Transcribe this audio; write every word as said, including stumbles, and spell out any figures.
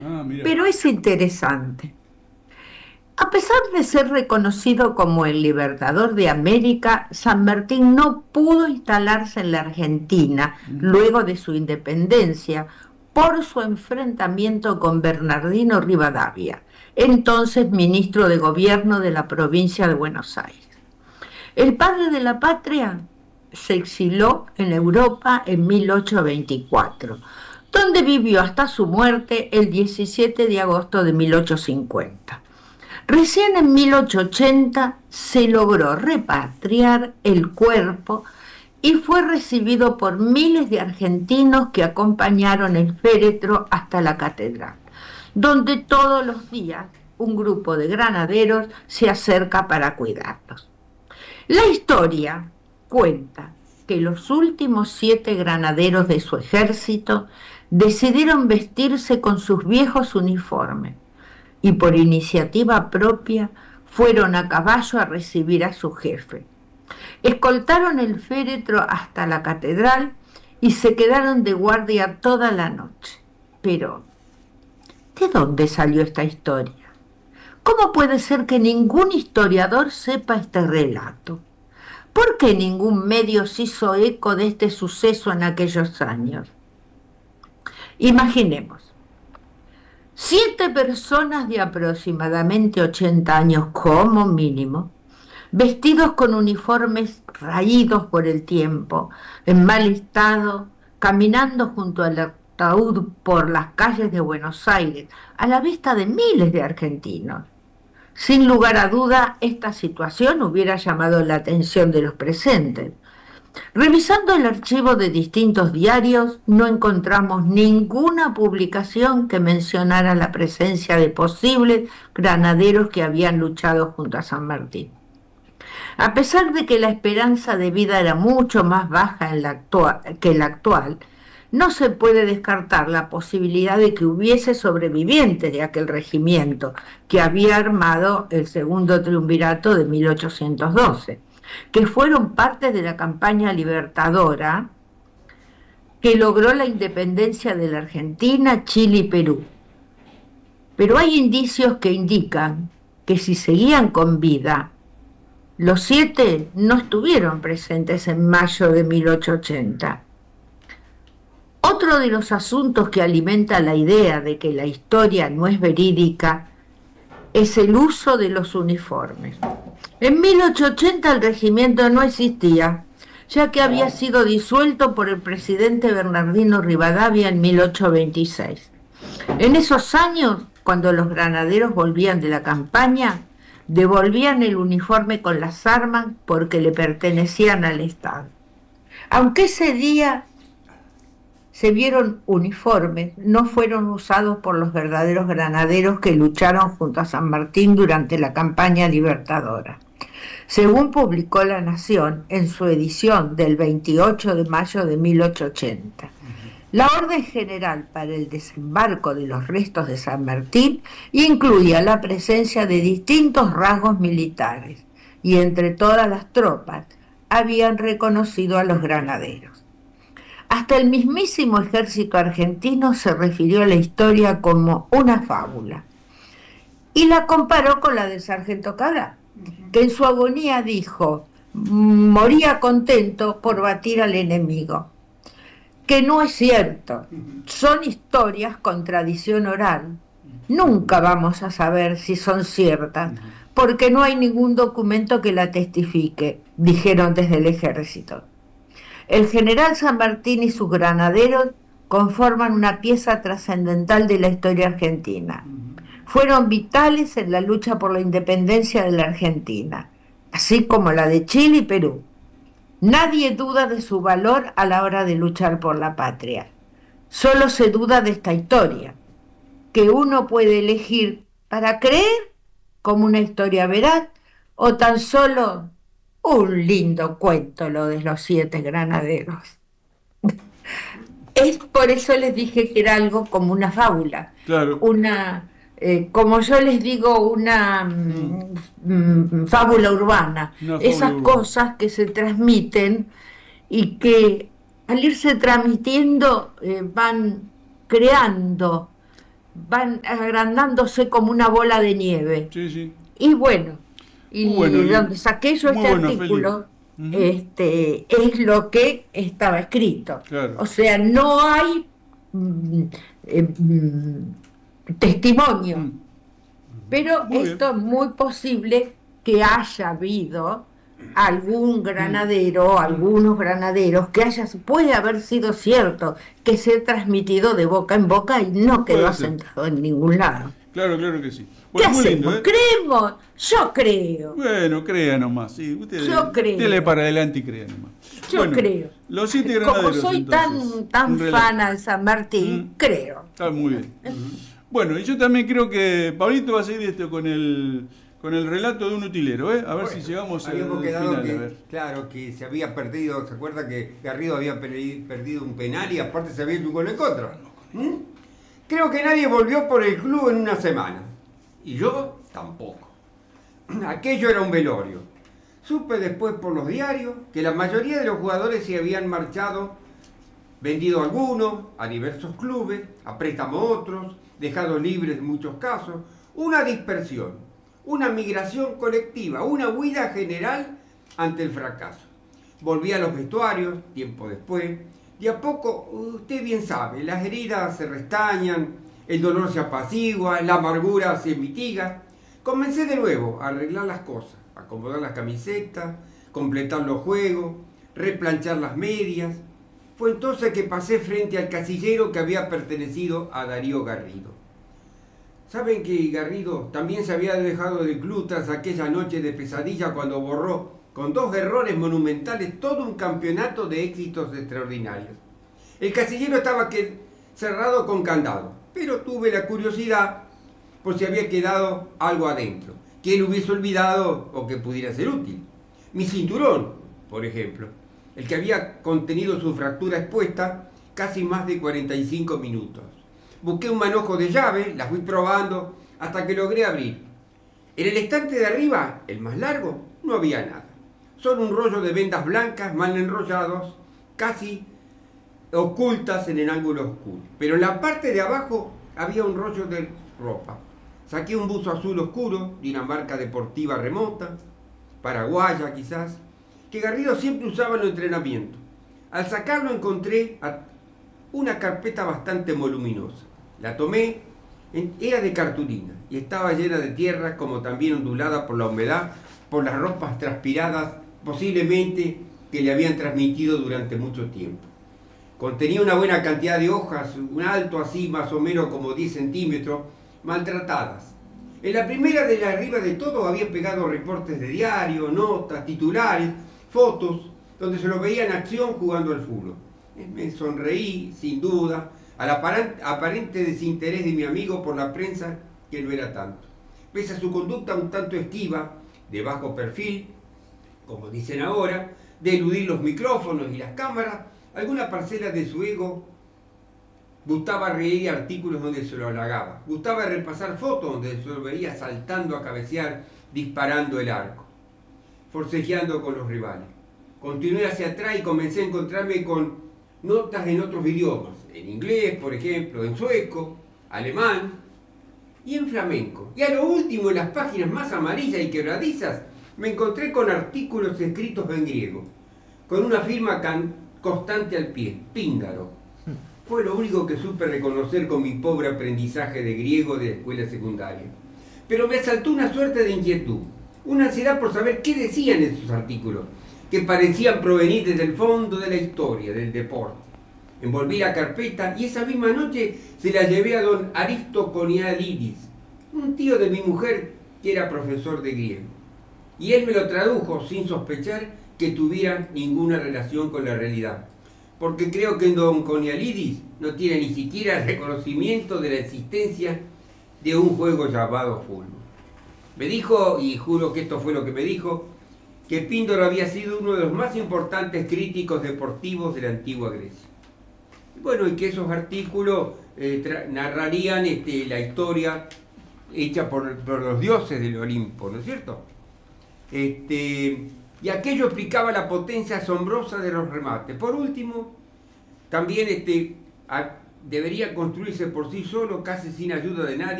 Ah, mira. Pero es interesante. A pesar de ser reconocido como el libertador de América, San Martín no pudo instalarse en la Argentina Ujú. luego de su independencia por su enfrentamiento con Bernardino Rivadavia, entonces ministro de Gobierno de la provincia de Buenos Aires. El padre de la patria se exiló en Europa en mil ochocientos veinticuatro, donde vivió hasta su muerte el diecisiete de agosto de mil ochocientos cincuenta. Recién en mil ochocientos ochenta se logró repatriar el cuerpo y fue recibido por miles de argentinos que acompañaron el féretro hasta la catedral, donde todos los días un grupo de granaderos se acerca para cuidarlos. La historia cuenta que los últimos siete granaderos de su ejército decidieron vestirse con sus viejos uniformes y por iniciativa propia fueron a caballo a recibir a su jefe. Escoltaron el féretro hasta la catedral y se quedaron de guardia toda la noche. Pero, ¿de dónde salió esta historia? ¿Cómo puede ser que ningún historiador sepa este relato? ¿Por qué ningún medio se hizo eco de este suceso en aquellos años? Imaginemos, siete personas de aproximadamente ochenta años como mínimo, vestidos con uniformes raídos por el tiempo, en mal estado, caminando junto al ataúd por las calles de Buenos Aires, a la vista de miles de argentinos. Sin lugar a duda, esta situación hubiera llamado la atención de los presentes. Revisando el archivo de distintos diarios, no encontramos ninguna publicación que mencionara la presencia de posibles granaderos que habían luchado junto a San Martín. A pesar de que la esperanza de vida era mucho más baja en la actual, que la actual, no se puede descartar la posibilidad de que hubiese sobrevivientes de aquel regimiento que había armado el segundo triunvirato de mil ochocientos doce, que fueron parte de la campaña libertadora que logró la independencia de la Argentina, Chile y Perú. Pero hay indicios que indican que si seguían con vida, los siete no estuvieron presentes en mayo de mil ochocientos ochenta. Otro de los asuntos que alimenta la idea de que la historia no es verídica es el uso de los uniformes. En mil ochocientos ochenta el regimiento no existía, ya que había sido disuelto por el presidente Bernardino Rivadavia en mil ochocientos veintiséis. En esos años, cuando los granaderos volvían de la campaña, devolvían el uniforme con las armas porque le pertenecían al Estado. Aunque ese día se vieron uniformes, no fueron usados por los verdaderos granaderos que lucharon junto a San Martín durante la campaña libertadora. Según publicó La Nación en su edición del veintiocho de mayo de mil ochocientos ochenta. La orden general para el desembarco de los restos de San Martín incluía la presencia de distintos rasgos militares y entre todas las tropas habían reconocido a los granaderos. Hasta el mismísimo ejército argentino se refirió a la historia como una fábula y la comparó con la del sargento Cabral, que en su agonía dijo: moría contento por batir al enemigo. Que no es cierto, son historias con tradición oral. Nunca vamos a saber si son ciertas, porque no hay ningún documento que la testifique, dijeron desde el ejército. El general San Martín y sus granaderos conforman una pieza trascendental de la historia argentina. Fueron vitales en la lucha por la independencia de la Argentina, así como la de Chile y Perú. Nadie duda de su valor a la hora de luchar por la patria. Solo se duda de esta historia, que uno puede elegir para creer como una historia veraz o tan solo un lindo cuento lo de los siete granaderos. Es por eso les dije que era algo como una fábula, Claro. una, eh, como yo les digo, una Mm. mm, mm, fábula urbana, Una fábula esas urbana. cosas que se transmiten y que al irse transmitiendo eh, van creando, van agrandándose como una bola de nieve. Sí, sí. Y bueno, Muy bueno, y y donde saqué yo muy este bueno, Feli. artículo, Ujú. este, es lo que estaba escrito. Claro. O sea, no hay mm, eh, mm, testimonio, Mm. pero Muy bien. esto es muy posible que haya habido algún Mm. granadero, algunos granaderos, que haya, puede haber sido cierto, que se ha transmitido de boca en boca y no quedó Puede ser. asentado en ningún lado. Claro, claro que sí. ¿Qué Bueno, muy lindo, hacemos? ¿eh? ¿Creemos? Yo creo, Bueno, crea nomás, sí. Usted yo dele creo, para adelante y crea nomás. yo Bueno, creo. los siete Como granaderos soy entonces. tan, tan Un relato. fana de San Mm. Martín, creo. Está muy bien. Bueno, y yo también creo que Pablito va a seguir esto con el, con el relato de un utilero, ¿eh? A ver si Bueno, llegamos habíamos al quedado final, a que, ver. claro, que se había perdido, ¿se acuerda que Garrido había perdi- perdido un penal y aparte se había hecho un gol en contra? ¿Mm? Creo que nadie volvió por el club en una semana. Y yo tampoco. Aquello era un velorio. Supe después por los diarios que la mayoría de los jugadores se habían marchado, vendido algunos a diversos clubes, a préstamo otros, dejado libres en muchos casos. Una dispersión, una migración colectiva, una huida general ante el fracaso. Volví a los vestuarios, tiempo después. De a poco, usted bien sabe, las heridas se restañan, el dolor se apacigua, la amargura se mitiga. Comencé de nuevo a arreglar las cosas, acomodar las camisetas, completar los juegos, replanchar las medias. Fue entonces que pasé frente al casillero que había pertenecido a Darío Garrido. ¿Saben que Garrido también se había dejado del club tras aquella noche de pesadilla cuando borró con dos errores monumentales todo un campeonato de éxitos extraordinarios? El casillero estaba que, cerrado con candado, pero tuve la curiosidad por si había quedado algo adentro, que él hubiese olvidado o que pudiera ser útil. Mi cinturón, por ejemplo, el que había contenido su fractura expuesta casi más de cuarenta y cinco minutos. Busqué un manojo de llave, las fui probando hasta que logré abrir. En el estante de arriba, el más largo, no había nada. Solo un rollo de vendas blancas mal enrollados, casi ocultas en el ángulo oscuro. Pero en la parte de abajo había un rollo de ropa. Saqué un buzo azul oscuro de una marca deportiva remota, paraguaya quizás, que Garrido siempre usaba en el entrenamiento. Al sacarlo encontré una carpeta bastante voluminosa. La tomé, era de cartulina y estaba llena de tierra, como también ondulada por la humedad, por las ropas transpiradas, posiblemente que le habían transmitido durante mucho tiempo. Contenía una buena cantidad de hojas, un alto así más o menos como diez centímetros, maltratadas. En la primera de la arriba de todo había pegado reportes de diario, notas, titulares, fotos, donde se lo veía en acción jugando al fútbol. Me sonreí, sin duda, al aparente desinterés de mi amigo por la prensa, que no era tanto. Pese a su conducta un tanto esquiva, de bajo perfil, como dicen ahora, de eludir los micrófonos y las cámaras, alguna parcela de su ego gustaba reír artículos donde se lo halagaba, gustaba repasar fotos donde se lo veía saltando a cabecear, disparando el arco, forcejeando con los rivales. Continué hacia atrás y comencé a encontrarme con notas en otros idiomas, en inglés, por ejemplo, en sueco, alemán y en flamenco. Y a lo último, en las páginas más amarillas y quebradizas, me encontré con artículos escritos en griego, con una firma can constante al pie, Píndaro. Fue lo único que supe reconocer con mi pobre aprendizaje de griego de la escuela secundaria. Pero me asaltó una suerte de inquietud, una ansiedad por saber qué decían esos artículos, que parecían provenir desde el fondo de la historia, del deporte. Envolví la carpeta y esa misma noche se la llevé a don Aristo Conialidis, un tío de mi mujer que era profesor de griego. Y él me lo tradujo sin sospechar que tuviera ninguna relación con la realidad. Porque creo que don Conialidis no tiene ni siquiera el reconocimiento de la existencia de un juego llamado fútbol. Me dijo, y juro que esto fue lo que me dijo, que Píndaro había sido uno de los más importantes críticos deportivos de la antigua Grecia. Bueno, y que esos artículos eh, narrarían este, la historia hecha por, por los dioses del Olimpo, ¿no es cierto? Este, y aquello explicaba la potencia asombrosa de los remates. Por último, también este, a, debería construirse por sí solo, casi sin ayuda de nadie.